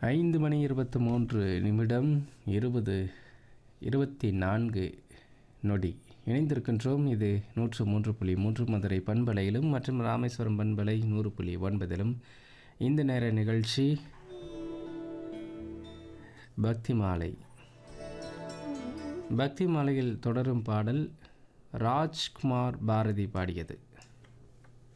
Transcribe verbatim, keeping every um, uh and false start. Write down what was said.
ஐந்து மணி இருபத்தி மூன்று நிமிடம் இருபது இருபத்தி நான்கு நொடி இணைந்திருக்கின்றோம். இது நூற்று மூன்று புள்ளி மூன்று மதுரை பண்பலையிலும் மற்றும் ராமேஸ்வரம் பண்பலை நூறு புள்ளி ஒன்பதிலும் இந்த நேர நிகழ்ச்சி பக்தி மாலை. பக்தி மாலையில் தொடரும் பாடல் ராஜ்குமார் பாரதி பாடியது.